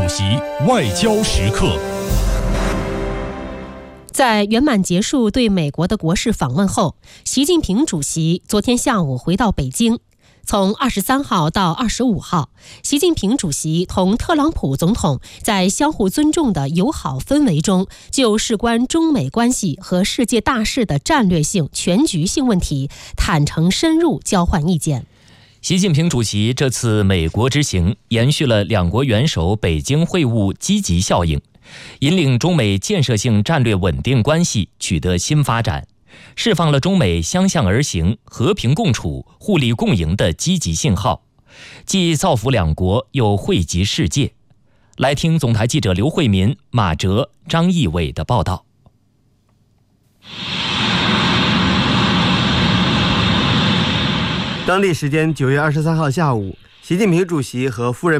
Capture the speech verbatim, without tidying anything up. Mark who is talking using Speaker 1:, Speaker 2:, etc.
Speaker 1: 席外交时刻。
Speaker 2: 在圆满结束对美国的国事访问后，习近平主席昨天下午回到北京。从二十三号到二十五号，习近平主席同特朗普总统在相互尊重的友好氛围中，就事关中美关系和世界大事的战略性、全局性问题坦诚深入交换意见。
Speaker 3: 习近平主席这次美国之行延续了两国元首北京会晤积极效应，引领中美建设性战略稳定关系取得新发展，释放了中美相向而行、和平共处、互利共赢的积极信号，既造福两国，又惠及世界。来听总台记者刘慧民、马哲、张义伟的报道。
Speaker 4: 当地时间九月二十三号下午，习近平主席和夫人